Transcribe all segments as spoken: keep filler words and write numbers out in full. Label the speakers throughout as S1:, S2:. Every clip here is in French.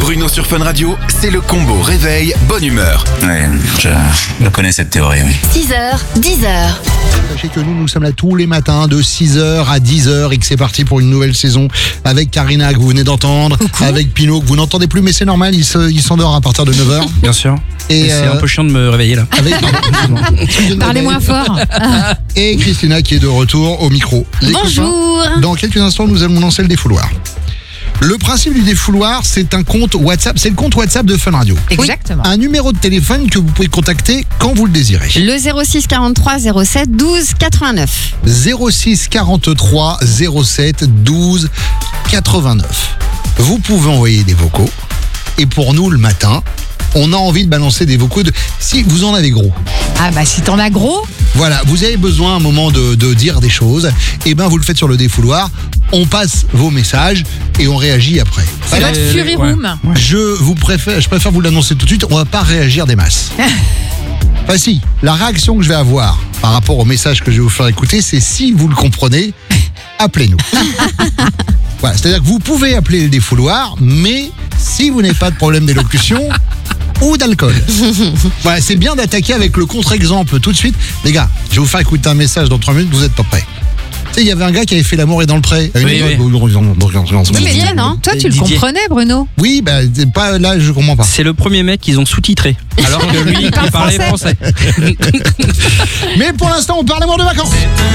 S1: Bruno sur Fun Radio, c'est le combo réveil, bonne humeur.
S2: Ouais, je, je connais cette théorie, oui.
S3: six heures, dix heures.
S4: Sachez que nous, nous sommes là tous les matins de six heures à dix heures et que c'est parti pour une nouvelle saison avec Karina que vous venez d'entendre, avec Pino que vous n'entendez plus mais c'est normal, il, se, il s'endort à partir de neuf heures.
S5: Bien sûr.
S4: Et,
S5: Et c'est
S4: euh,
S5: un peu chiant de me réveiller là.
S4: Avec,
S6: Parlez moins fort.
S4: Et Christina qui est de retour au micro. Les
S3: Bonjour.
S4: copains, dans quelques instants, nous allons lancer le défouloir. Le principe du défouloir, c'est un compte WhatsApp, c'est le compte WhatsApp de Fun Radio.
S6: Exactement.
S4: Un numéro de téléphone que vous pouvez contacter quand vous le désirez.
S3: Le zéro six quarante-trois zéro sept douze quatre-vingt-neuf.
S4: zéro six quarante-trois zéro sept douze quatre-vingt-neuf. Vous pouvez envoyer des vocaux. Et pour nous, le matin, on a envie de balancer des vocaux de... Si vous en avez gros.
S6: Ah bah si t'en as gros.
S4: Voilà, vous avez besoin à un moment de, de dire des choses. Et ben vous le faites sur le défouloir. On passe vos messages et on réagit après.
S6: C'est
S4: Alors,
S6: votre Fury
S5: ouais.
S6: Room.
S4: je vous préfère, je préfère vous l'annoncer tout de suite. On va pas réagir des masses. Enfin si, la réaction que je vais avoir par rapport au message que je vais vous faire écouter, c'est si vous le comprenez, appelez-nous. Voilà, c'est-à-dire que vous pouvez appeler le défouloir, mais si vous n'avez pas de problème d'élocution ou d'alcool. Voilà, c'est bien d'attaquer avec le contre-exemple tout de suite. Les gars, je vais vous faire écouter un message dans trois minutes, vous n'êtes pas prêts. Tu sais, il y avait un gars qui avait fait l'amour et dans le pré.
S5: Oui, oui.
S6: Mais
S3: Didier,
S6: toi,
S3: non
S6: toi tu le
S5: Didier.
S6: comprenais, Bruno.
S4: Oui, bah, c'est pas, là, je comprends pas.
S5: C'est le premier mec qu'ils ont sous-titré. Alors que lui, il
S6: parle
S5: parlait français.
S4: Mais pour l'instant, on parle amour de vacances.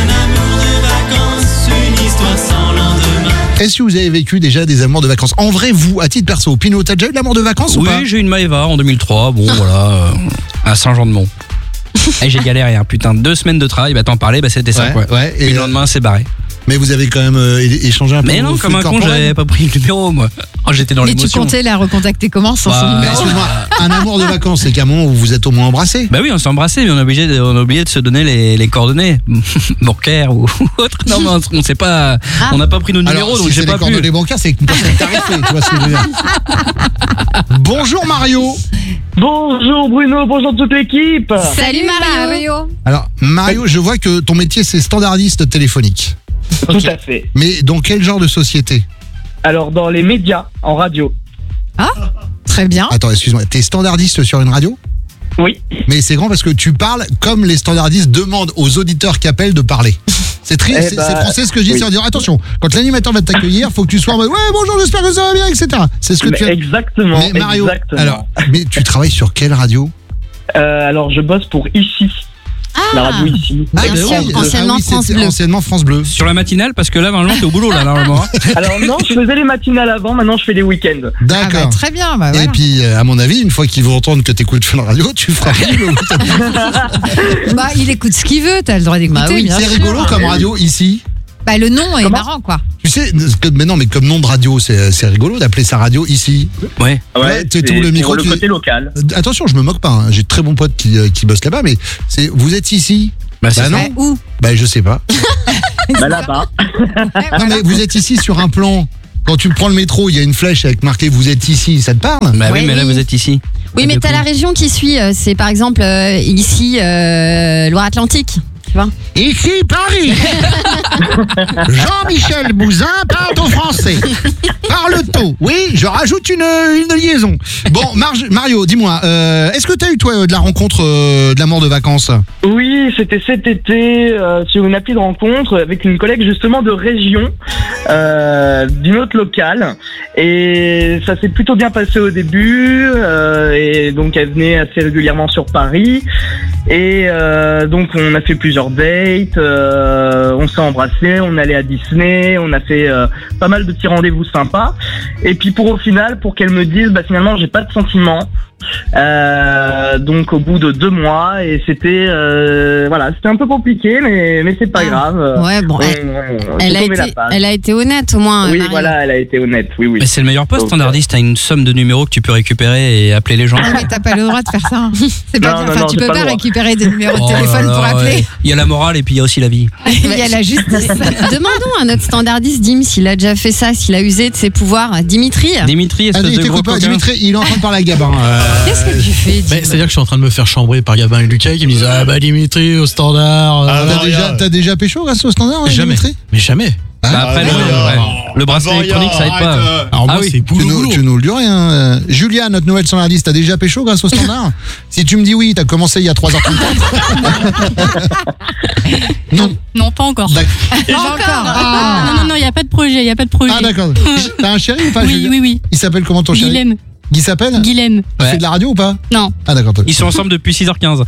S4: Est-ce que vous avez vécu déjà des amours de vacances? En vrai, vous, à titre perso, Pino, t'as déjà eu de l'amour de vacances ou pas?
S5: Oui, j'ai eu une Maëva en deux mille trois. Bon, voilà, euh, à Saint-Jean-de-Mont. Et j'ai galéré, hein, putain, deux semaines de travail, bah t'en parlais, bah c'était ça,
S4: Ouais,
S5: quoi.
S4: ouais,
S5: Et
S4: et
S5: le
S4: euh,
S5: lendemain, c'est barré.
S4: Mais vous avez quand même euh, é- échangé un peu.
S5: Mais non,
S4: vos
S5: comme un
S4: flux
S5: con,
S4: corporels.
S5: j'avais pas pris le numéro, moi. Oh, j'étais dans
S6: Mais tu
S5: l'émotion.
S6: comptais la recontacter comment sans son
S5: Bah,
S4: Mais
S6: numéro?
S4: excuse-moi, un amour de vacances, c'est qu'à un moment où vous êtes au moins embrassés.
S5: Bah oui, on s'est embrassés, mais on a obligé de, on a oublié de se donner les, les coordonnées. Bancaires ou autre. Non, mais on, on sait pas, on n'a pas pris nos numéros,
S4: Alors,
S5: donc
S4: si
S5: j'ai
S4: c'est
S5: pas
S4: les
S5: pu.
S4: coordonnées bancaires, c'est une personne tarifée, tu vois ce que je veux dire. Bonjour Mario.
S7: Bonjour Bruno, bonjour toute l'équipe.
S3: Salut Mario.
S4: Alors Mario, je vois que ton métier c'est standardiste téléphonique.
S7: Tout à fait.
S4: Mais dans quel genre de société?
S7: Alors dans les médias, en radio.
S6: Très bien.
S4: Attends, excuse-moi, t'es standardiste sur une radio?
S7: Oui.
S4: Mais c'est grand parce que tu parles comme les standardistes demandent aux auditeurs qui appellent de parler. C'est triste,
S7: Eh
S4: c'est
S7: bah,
S4: c'est français ce que je dis,
S7: oui.
S4: ça veut dire attention, quand l'animateur va t'accueillir, faut que tu sois en mode ouais bonjour, j'espère que ça va bien, et cetera. C'est ce que
S7: Mais
S4: tu as.
S7: exactement.
S4: Mais Mario,
S7: exactement.
S4: alors, mais tu travailles sur quelle radio?
S7: Euh, alors je bosse pour Ici, la radio Ici.
S4: Ah,
S3: Bien
S4: bah
S3: sûr,
S4: oui,
S3: anciennement
S4: c'était
S3: France Bleu.
S4: Anciennement France Bleu.
S5: Sur la matinale, parce que là, normalement, t'es au boulot, là, normalement.
S7: Alors non, je faisais les matinales avant, maintenant je fais les week-ends.
S6: Ah bah,
S4: D'accord.
S6: très bien. Bah,
S4: Et
S6: voilà.
S4: puis, euh, à mon avis, une fois qu'ils vont entendre que t'écoutes Fun Radio, tu feras rigolo.
S6: Bah, il écoute ce qu'il veut, t'as le droit d'écouter.
S3: Bah oui,
S6: bien
S4: C'est
S6: sûr.
S4: rigolo comme radio ici.
S6: Bah, le nom est
S7: Comment
S6: marrant, quoi.
S4: Tu sais, que- mais non, mais comme nom de radio, c'est c'est rigolo d'appeler ça radio ici.
S5: Ouais.
S4: Ouais, tu- tu
S7: c'est
S4: ouvres le micro,
S7: pour le
S4: tu-
S7: côté local.
S4: Euh, Attention, je me moque pas. hein. J'ai de très bons potes qui, euh, qui bossent là-bas, mais c'est vous êtes ici.
S5: Bah, c'est
S4: Bah
S5: ça.
S4: non.
S6: Ouais, où
S4: Bah je sais pas.
S7: Bah là-bas.
S4: Non mais vous êtes ici sur un plan. Quand tu prends le métro, il y a une flèche avec marqué vous êtes ici. Ça te parle?
S5: Bah oui,
S3: Oui,
S5: mais là,
S3: oui.
S5: vous êtes ici.
S3: Oui, mais
S5: Du
S3: t'as
S5: coup.
S3: la région qui suit. euh, C'est par exemple euh, ici euh, Loire-Atlantique. Tu vois?
S4: Ici Paris. Jean-Michel Bouzin parle au français. Parle tôt. Oui, je rajoute une, une liaison. Bon, Marge- Mario, dis-moi, euh, est-ce que tu as eu toi de la rencontre euh, de l'amour de vacances?
S7: Oui, c'était cet été euh, sur une appli de rencontre avec une collègue justement de région, euh, d'une autre locale. Et ça s'est plutôt bien passé au début. euh, et donc elle venait assez régulièrement sur Paris. Et euh, donc on a fait plusieurs dates, euh, on s'est embrassés, on allait à Disney, on a fait euh, pas mal de petits rendez-vous sympas. Et puis pour au final, pour qu'elle me dise, bah finalement j'ai pas de sentiments. Euh, donc au bout de deux mois et c'était euh, voilà, c'était un peu compliqué, mais mais c'est pas
S3: Ah.
S7: grave.
S3: Ouais, bon,
S7: On-
S3: elle,
S7: on- on
S3: elle
S7: s'est
S3: a
S7: tombé la
S3: été,
S7: page.
S3: elle a été honnête au moins.
S7: Oui,
S3: Mario.
S7: voilà, elle a été honnête. Oui, oui.
S5: Mais c'est le meilleur poste
S7: Donc,
S5: standardiste. T'as une somme de numéros que tu peux récupérer et appeler les gens.
S6: Ah, mais t'as pas le droit de faire ça. hein. C'est pas
S7: Non,
S6: bien.
S7: non,
S6: Enfin,
S7: non,
S6: tu
S7: j'ai
S6: peux
S7: pas
S6: pas
S7: le droit.
S6: récupérer des numéros de
S5: Oh là
S6: téléphone
S5: là,
S6: pour
S5: ouais.
S6: appeler.
S5: Il y a la morale et puis il y a aussi la vie.
S6: Il y a la justice.
S3: Demandons à notre standardiste Dim s'il a déjà fait ça, s'il a usé de ses pouvoirs. Dimitri.
S5: Dimitri, espèce
S4: Allez,
S5: de gros
S4: t'écoutes pas,
S5: coquin.
S4: Dimitri, il est en train de parler à Gabin. Euh,
S6: Qu'est-ce que tu fais, Dim?
S8: Mais c'est-à-dire que je suis en train de me faire chambrer par Gabin et Lucas qui me disent ah bah Dimitri au standard.
S4: Ah,
S8: euh,
S4: t'as, déjà, t'as déjà pécho grâce au standard, hein,
S8: jamais.
S4: Dimitri?
S8: Mais jamais.
S5: Bah, après, le, ouais. le bracelet électronique, ça aide pas.
S8: Alors moi,
S5: Ah oui.
S8: c'est
S4: Tu
S8: boulot,
S4: nous,
S8: boulot.
S4: tu nous le dis rien. Euh, Julia, notre nouvelle standardiste, t'as déjà pécho grâce au standard? Si tu me dis oui, t'as commencé il y a trois heures trente-quatre. Non.
S9: Non, pas encore.
S4: D'accord.
S6: Pas encore. Ah.
S9: Non, non, non, il n'y a pas de projet, il n'y a pas de projet.
S4: Ah d'accord. T'as un chéri ou pas?
S9: Oui,
S4: Julia
S9: oui, oui.
S4: Il s'appelle comment ton chéri?
S9: Guilhem.
S4: Guy s'appelle?
S9: Guilhem.
S4: Il
S5: Ouais.
S4: fait de la radio ou pas?
S9: Non.
S4: Ah d'accord. toi.
S5: Ils sont ensemble depuis six heures quinze.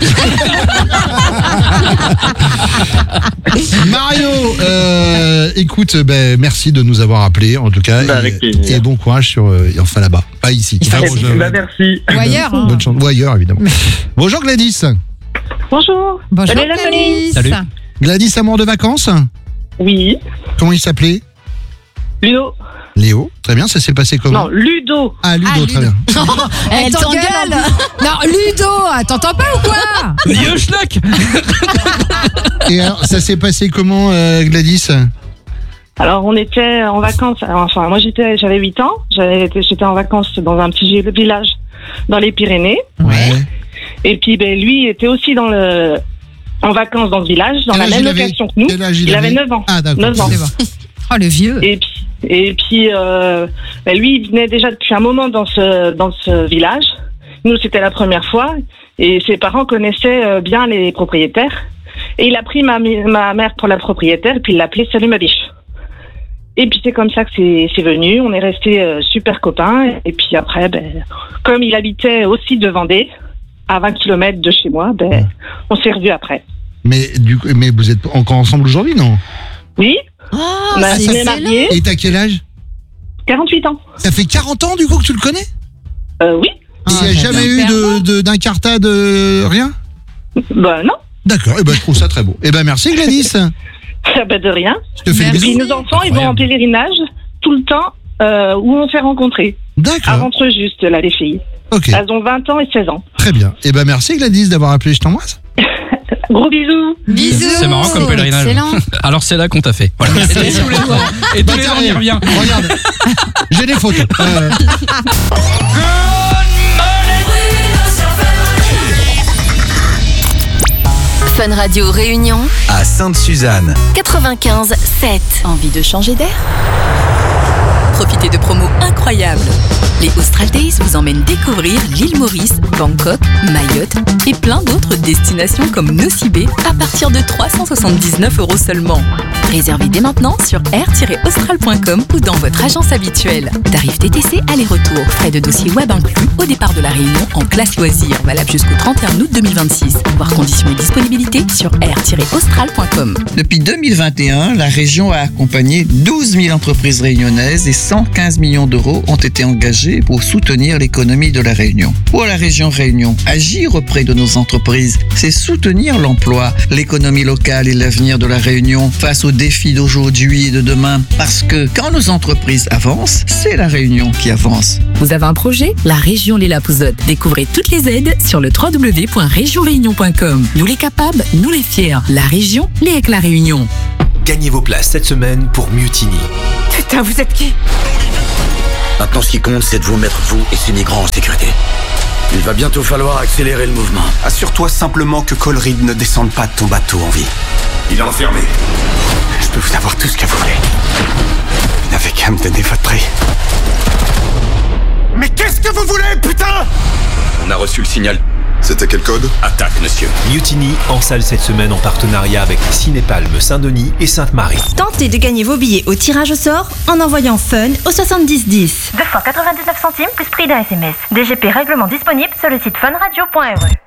S4: Mario, euh, écoute, ben, merci de nous avoir appelés en tout cas.
S7: Bah,
S4: et,
S7: avec plaisir.
S4: et bon courage sur, euh, enfin là-bas, pas ici.
S6: Il
S4: Enfin,
S6: faut-
S4: bon, je-
S7: Bah, merci.
S6: Ou ailleurs. hein.
S4: Bonne chance. Ou ailleurs évidemment. Bonjour Gladys.
S10: Bonjour.
S6: Bonjour,
S10: Salut, la
S6: Gladys.
S5: Salut.
S4: Gladys, amour de vacances.
S10: Oui.
S4: Comment il s'appelait?
S10: Ludo.
S4: Léo. Très bien, ça s'est passé comment?
S10: Non, Ludo.
S4: Ah Ludo,
S6: Ah,
S4: très
S6: Ludo.
S4: bien.
S6: Elle
S3: Elle
S6: t'engueule.
S3: t'engueule.
S6: Non, Ludo, ah, t'entends pas ou quoi?
S5: Vieux schnock.
S4: Et alors, ça s'est passé comment euh, Gladys?
S10: Alors, on était en vacances. Enfin, moi, j'étais, j'avais huit ans. J'avais été- j'étais en vacances dans un petit village dans les Pyrénées.
S4: Ouais.
S10: Et puis, ben, lui était aussi dans le, en vacances dans ce village, dans
S4: Quel
S10: la
S4: âge
S10: même
S4: il avait
S10: location que nous.
S4: Quel âge il,
S10: Il avait neuf ans.
S4: Ah d'accord.
S10: neuf ans.
S6: C'est bon. Oh, le vieux.
S10: Et puis, et puis euh, ben, lui, il venait déjà depuis un moment dans ce, dans ce village. Nous, c'était la première fois. Et ses parents connaissaient euh, bien les propriétaires. Et il a pris ma, mi- ma mère pour la propriétaire, et puis il l'a appelée Salut ma biche. Et puis c'est comme ça que c'est, c'est venu. On est restés euh, super copains. Et puis après, ben, comme il habitait aussi de Vendée, à vingt kilomètres de chez moi, ben, on s'est revus après.
S4: Mais du coup, mais vous êtes encore ensemble aujourd'hui, non?
S10: Oui,
S3: Oh,
S10: on a
S3: c'est
S10: fini
S3: excellent.
S10: mariés,
S4: Et t'as quel âge?
S10: quarante-huit ans.
S4: Ça fait quarante ans du coup que tu le connais?
S10: Euh, oui,
S4: Il n'y a
S6: j'adore.
S4: jamais eu de, de, d'incartade, euh, rien?
S10: ben non,
S4: D'accord, et ben je trouve ça très beau. Et ben merci Gladys.
S10: ben, de rien.
S4: Je te fais des
S10: Et puis
S4: bisous.
S10: nos enfants, ils vont en pèlerinage tout le temps euh, où on s'est rencontrés. À
S4: D'accord.
S10: Rentreux juste, là, les filles.
S4: Ok,
S10: Elles ont vingt ans et seize ans.
S4: très bien. Et ben merci Gladys d'avoir appelé, je t'embrasse.
S10: Gros bisous.
S3: Bisous.
S5: C'est marrant comme pèlerinage.
S3: Excellent.
S5: Alors c'est là qu'on t'a fait. Voilà. Et tous les ans, et tous les ans, on y revient.
S4: Regarde, j'ai des photos. Euh,
S11: Fun Radio Réunion
S1: À Sainte-Suzanne.
S11: quatre-vingt-quinze sept. Envie de changer d'air? Profitez de promos incroyables. Les Austral Days vous emmènent découvrir l'île Maurice, Bangkok, Mayotte et plein d'autres destinations comme Nosy-Bé à partir de trois cent soixante-dix-neuf euros seulement. Réservez dès maintenant sur air tiret austral point com ou dans votre agence habituelle. Tarif T T C aller-retour, frais de dossier web inclus au départ de la Réunion en classe loisir, valable jusqu'au trente et un août deux mille vingt-six. Voir conditions et disponibilité sur air tiret austral point com.
S12: Depuis deux mille vingt et un, la région a accompagné douze mille entreprises réunionnaises et cent quinze millions d'euros ont été engagés pour soutenir l'économie de la Réunion. Pour la région Réunion, agir auprès de nos entreprises, c'est soutenir l'emploi, l'économie locale et l'avenir de la Réunion face aux défis d'aujourd'hui et de demain. Parce que quand nos entreprises avancent, c'est la Réunion qui avance.
S11: Vous avez un projet? La région les Lapouzottes. Découvrez toutes les aides sur le w w w point région réunion point com. Nous les capables, nous les fiers. La région, les avec la Réunion.
S1: Gagnez vos places cette semaine pour Mutiny.
S6: Putain, vous êtes qui?
S2: Maintenant, ce qui compte, c'est de vous mettre, vous et ces migrants en sécurité. Il va bientôt falloir accélérer le mouvement.
S1: Assure-toi simplement que Colryd ne descende pas de ton bateau en vie. Il est enfermé. Je peux vous avoir tout ce que vous voulez. Vous n'avez qu'à me donner votre prix. Mais qu'est-ce que vous voulez, putain?
S2: On a reçu le signal.
S1: C'était quel code?
S2: Attaque, monsieur.
S13: Mutiny en salle cette semaine en partenariat avec Cinépalme Saint-Denis et Sainte-Marie.
S14: Tentez de gagner vos billets au tirage au sort en envoyant FUN au soixante-dix dix.
S15: deux fois quatre-vingt-dix-neuf centimes plus prix d'un S M S. D G P règlement disponible sur le site funradio point r e.